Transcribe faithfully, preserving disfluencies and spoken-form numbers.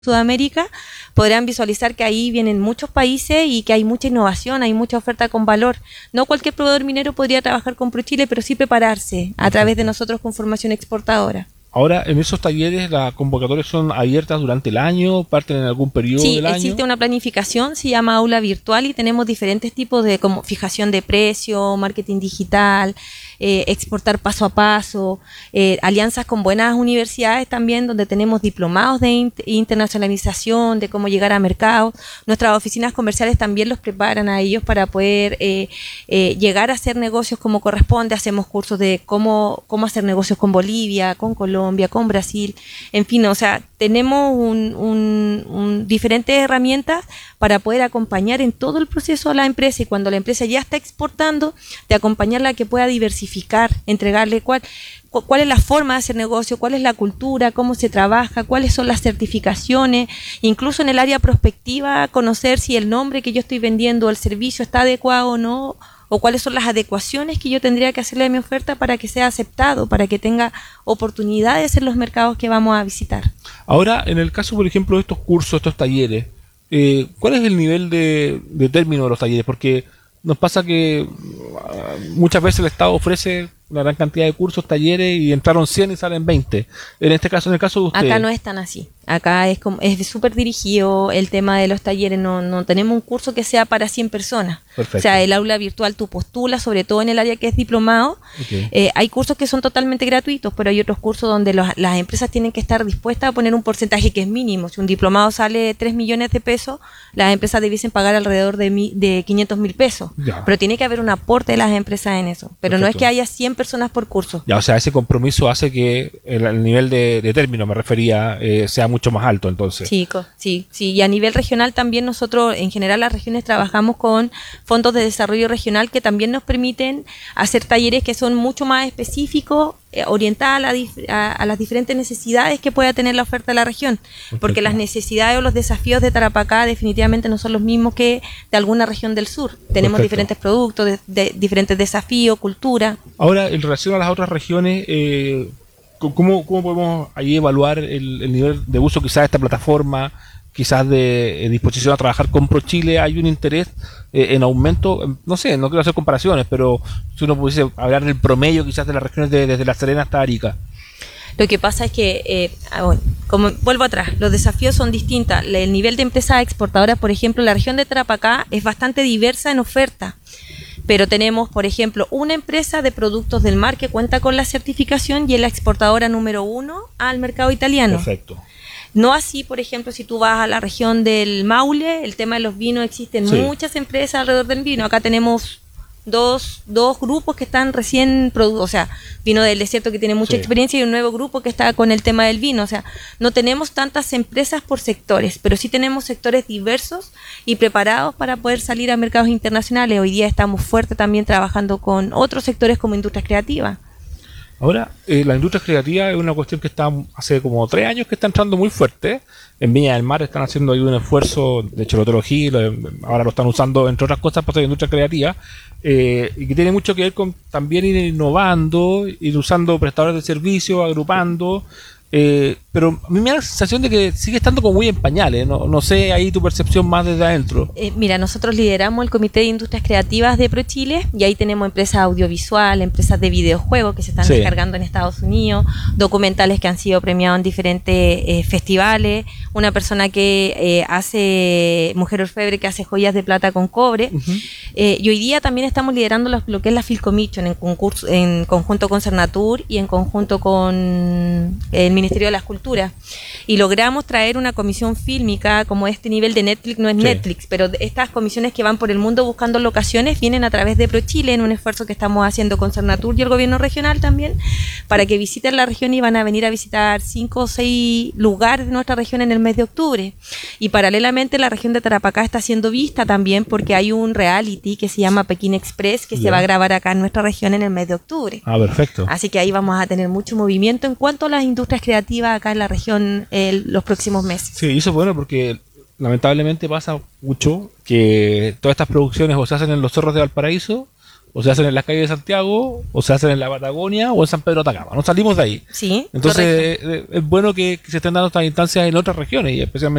Sudamérica, podrán visualizar que ahí vienen muchos países y que hay mucha innovación, hay mucha oferta con valor. No cualquier proveedor minero podría trabajar con ProChile, pero sí prepararse a través de nosotros con formación exportadora. Ahora, en esos talleres, ¿las convocatorias son abiertas durante el año? ¿Parten en algún periodo sí, del año? Sí, existe una planificación, se llama aula virtual y tenemos diferentes tipos de como fijación de precio, marketing digital, eh, exportar paso a paso, eh, alianzas con buenas universidades también, donde tenemos diplomados de in- internacionalización, de cómo llegar a mercados. Nuestras oficinas comerciales también los preparan a ellos para poder eh, eh, llegar a hacer negocios como corresponde. Hacemos cursos de cómo, cómo hacer negocios con Bolivia, con Colombia, con Brasil, en fin, o sea, tenemos un, un, un, diferentes herramientas para poder acompañar en todo el proceso a la empresa, y cuando la empresa ya está exportando, de acompañarla a que pueda diversificar, entregarle cuál, cuál es la forma de hacer negocio, cuál es la cultura, cómo se trabaja, cuáles son las certificaciones, incluso en el área prospectiva, conocer si el nombre que yo estoy vendiendo o el servicio está adecuado o no, o cuáles son las adecuaciones que yo tendría que hacerle a mi oferta para que sea aceptado, para que tenga oportunidades en los mercados que vamos a visitar. Ahora, en el caso, por ejemplo, de estos cursos, estos talleres, eh, ¿cuál es el nivel de, de término de los talleres? Porque nos pasa que uh, muchas veces el Estado ofrece una gran cantidad de cursos, talleres, y entraron cien y salen veinte. En este caso, en el caso de ustedes. Acá no es tan así. Acá es como es súper dirigido el tema de los talleres. No, no tenemos un curso que sea para cien personas. Perfecto. O sea, el aula virtual tú postulas, sobre todo en el área que es diplomado. Okay. Eh, hay cursos que son totalmente gratuitos, pero hay otros cursos donde los, las empresas tienen que estar dispuestas a poner un porcentaje que es mínimo. Si un diplomado sale tres millones de pesos, las empresas debiesen pagar alrededor de, mi, de quinientos mil pesos. Ya. Pero tiene que haber un aporte de las empresas en eso. Pero Perfecto. No es que haya cien personas por curso. Ya, o sea, ese compromiso hace que el, el nivel de, de término, me refería, eh, sea mucho más alto, entonces. Sí, sí, sí. Y a nivel regional también nosotros, en general, las regiones trabajamos con fondos de desarrollo regional que también nos permiten hacer talleres que son mucho más específicos, eh, orientados a, la dif- a, a las diferentes necesidades que pueda tener la oferta de la región. Perfecto. Porque las necesidades o los desafíos de Tarapacá definitivamente no son los mismos que de alguna región del sur. Tenemos Perfecto. diferentes productos, de, de, diferentes desafíos, cultura. Ahora, en relación a las otras regiones, eh, ¿cómo, ¿cómo podemos ahí evaluar el, el nivel de uso quizás de esta plataforma, quizás de eh, disposición a trabajar con ProChile? ¿Hay un interés eh, en aumento? No sé, no quiero hacer comparaciones, pero si uno pudiese hablar del promedio quizás de las regiones de, desde La Serena hasta Arica. Lo que pasa es que, eh, bueno, como vuelvo atrás, los desafíos son distintos. El nivel de empresas exportadoras, por ejemplo, la región de Tarapacá es bastante diversa en oferta. Pero tenemos, por ejemplo, una empresa de productos del mar que cuenta con la certificación y es la exportadora número uno al mercado italiano. Perfecto. No así, por ejemplo, si tú vas a la región del Maule, el tema de los vinos, existen sí. muchas empresas alrededor del vino. Acá tenemos dos, dos grupos que están recién, produ- o sea, Vino del Desierto que tiene mucha sí. experiencia y un nuevo grupo que está con el tema del vino. O sea, no tenemos tantas empresas por sectores, pero sí tenemos sectores diversos y preparados para poder salir a mercados internacionales. Hoy día estamos fuertes también trabajando con otros sectores como industrias creativas. Ahora, eh, la industria creativa es una cuestión que está hace como tres años que está entrando muy fuerte. En Viña del Mar están haciendo ahí un esfuerzo de chelotología, ahora lo están usando, entre otras cosas, para hacer industria creativa, eh, y que tiene mucho que ver con también ir innovando, ir usando prestadores de servicios, agrupando. Eh, pero a mí me da la sensación de que sigue estando como muy en pañales. No, no sé ahí tu percepción más desde adentro. Eh, mira, nosotros lideramos el Comité de Industrias Creativas de ProChile y ahí tenemos empresas audiovisuales, empresas de videojuegos que se están sí. descargando en Estados Unidos, documentales que han sido premiados en diferentes eh, festivales, una persona que eh, hace Mujer Orfebre, que hace joyas de plata con cobre. Uh-huh. eh, y hoy día también estamos liderando lo, lo que es la Filcommission en, concurso, en conjunto con Cernatur y en conjunto con el Ministerio de las Culturas, y logramos traer una comisión fílmica como este nivel de Netflix. No es sí. Netflix, pero estas comisiones que van por el mundo buscando locaciones vienen a través de ProChile, en un esfuerzo que estamos haciendo con Cernatur y el gobierno regional también, para que visiten la región, y van a venir a visitar cinco o seis lugares de nuestra región en el mes de octubre. Y paralelamente la región de Tarapacá está siendo vista también porque hay un reality que se llama Pekín Express que yeah. se va a grabar acá en nuestra región en el mes de octubre. Ah, perfecto. Así que ahí vamos a tener mucho movimiento en cuanto a las industrias creativas acá en la región el, los próximos meses. Sí, eso es bueno porque lamentablemente pasa mucho que todas estas producciones o se hacen en los cerros de Valparaíso o se hacen en las calles de Santiago, o se hacen en la Patagonia, o en San Pedro de Atacama. No salimos de ahí. Sí, Entonces, eh, es bueno que, que se estén dando estas instancias en otras regiones, y especialmente